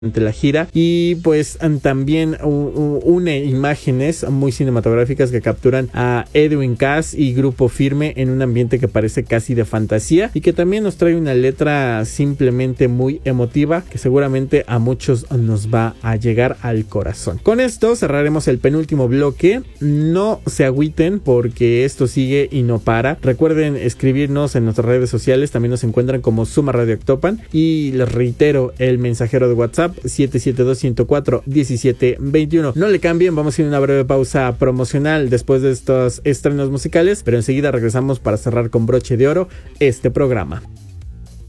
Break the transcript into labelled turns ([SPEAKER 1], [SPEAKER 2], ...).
[SPEAKER 1] la gira, y pues también une imágenes muy cinematográficas que capturan a Edwin Cass y Grupo Firme en un ambiente que parece casi de fantasía, y que también nos trae una letra simplemente muy emotiva que seguramente a muchos nos va a llegar al corazón. Con esto cerraremos el penúltimo bloque. No se agüiten porque esto sigue y no para. Recuerden escribirnos en nuestras redes sociales, también nos encuentran como Suma Radio Actopan, y les reitero el mensajero de WhatsApp 772-104-1721. No le cambien, vamos a ir a una breve pausa promocional después de estos estrenos musicales, pero enseguida regresamos para cerrar con broche de oro este programa.